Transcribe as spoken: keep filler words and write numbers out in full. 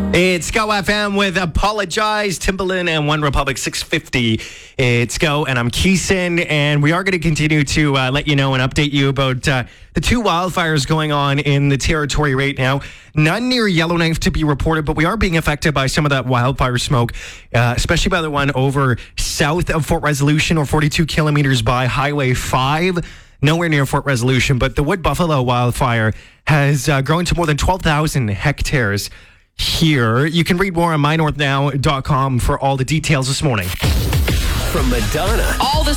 It's Go F M with Apologize, Timbaland and One Republic six fifty. It's Go, and I'm Keeson, and we are going to continue to uh, let you know and update you about uh, the two wildfires going on in the territory right now. None near Yellowknife to be reported, but we are being affected by some of that wildfire smoke, uh, especially by the one over south of Fort Resolution, or forty-two kilometers by Highway five. Nowhere near Fort Resolution, but the Wood Buffalo wildfire has uh, grown to more than twelve thousand hectares here. You can read more on my north now dot com for all the details this morning. From Madonna. All the